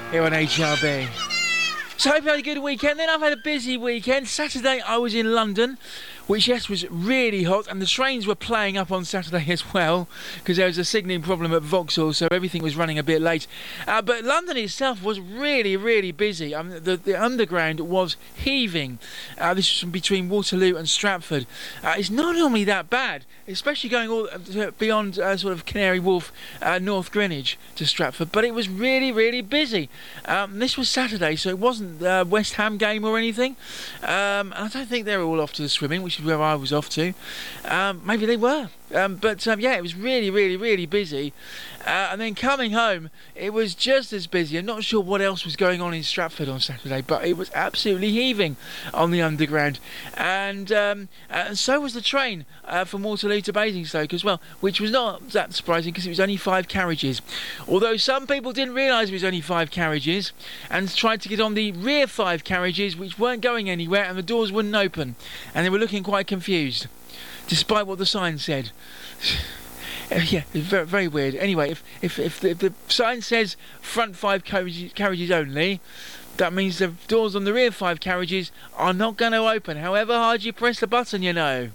here on HRB. So I hope you had a good weekend. Then I've had a busy weekend. Saturday I was in London, which, yes, was really hot, and the trains were playing up on Saturday as well, because there was a signalling problem at Vauxhall, so everything was running a bit late. But London itself was really, really busy. The underground was heaving. This was from between Waterloo and Stratford. It's not normally that bad, especially going all beyond sort of Canary Wharf, North Greenwich to Stratford, but it was really, really busy. This was Saturday, so it wasn't the West Ham game or anything. I don't think they were all off to the swimming, which is where I was off to. Maybe they were. Yeah, it was really, really, really busy. And then coming home, it was just as busy. I'm not sure what else was going on in Stratford on Saturday, but it was absolutely heaving on the underground. And so was the train from Waterloo to Basingstoke as well, which was not that surprising because it was only 5 carriages. Although some people didn't realise it was only 5 carriages and tried to get on the rear 5 carriages, which weren't going anywhere, and the doors wouldn't open. And they were looking quite confused, despite what the sign said. Yeah, it's very, very weird. Anyway, if the sign says front 5 carriages only, that means the doors on the rear 5 carriages are not going to open, however hard you press the button, you know.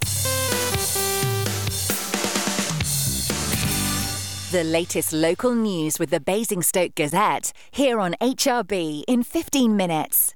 The latest local news with the Basingstoke Gazette, here on HRB in 15 minutes.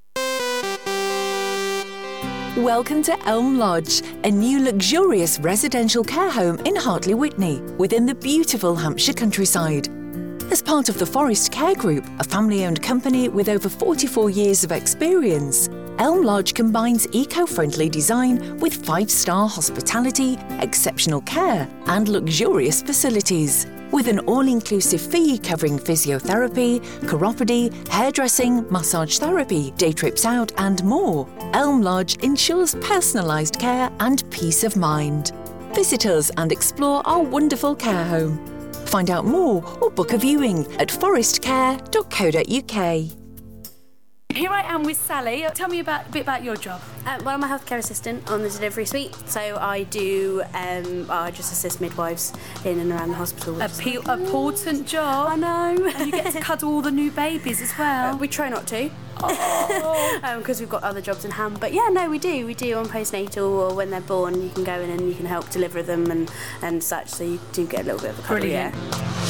Welcome to Elm Lodge, a new luxurious residential care home in Hartley Witney, within the beautiful Hampshire countryside. As part of the Forest Care Group, a family-owned company with over 44 years of experience, Elm Lodge combines eco-friendly design with 5-star hospitality, exceptional care and luxurious facilities. With an all-inclusive fee covering physiotherapy, chiropody, hairdressing, massage therapy, day trips out and more, Elm Lodge ensures personalised care and peace of mind. Visit us and explore our wonderful care home. Find out more or book a viewing at forestcare.co.uk. Here I am with Sally. Tell me a bit about your job. Well, I'm a healthcare assistant on the delivery suite, so I do. I just assist midwives in and around the hospital. A important job. I know. And you get to cuddle all the new babies as well. We try not to. Because we've got other jobs in hand. But yeah, no, we do on postnatal, or when they're born, you can go in and you can help deliver them and such. So you do get a little bit of a cuddle. Brilliant. Yeah.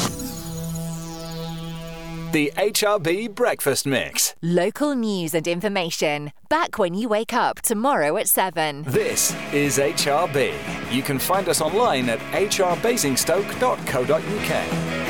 The HRB Breakfast Mix. Local news and information. Back when you wake up tomorrow at 7. This is HRB. You can find us online at hrbasingstoke.co.uk.